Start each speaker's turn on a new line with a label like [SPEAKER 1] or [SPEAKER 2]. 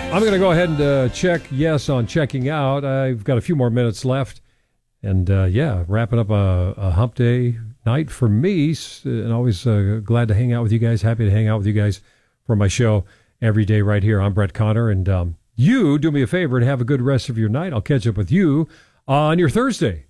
[SPEAKER 1] I'm going to go ahead and check yes on checking out. I've got a few more minutes left. And, wrapping up a hump day night for me. And always glad to hang out with you guys. Happy to hang out with you guys for my show every day right here. I'm Brett Connor. And you do me a favor and have a good rest of your night. I'll catch up with you on your Thursday.